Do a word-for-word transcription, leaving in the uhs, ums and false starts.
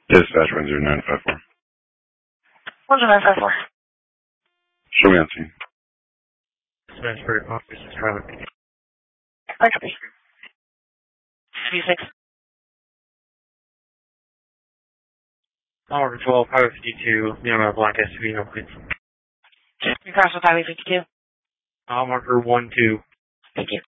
Dispatch one zero nine five four. one zero nine five four. Show me on scene. Dispatch for office traffic. I copy. three six. Number twelve, Highway fifty-two, near Black S U V, no please. We cross with Highway fifty-two. Uh, marker one two. Thank you.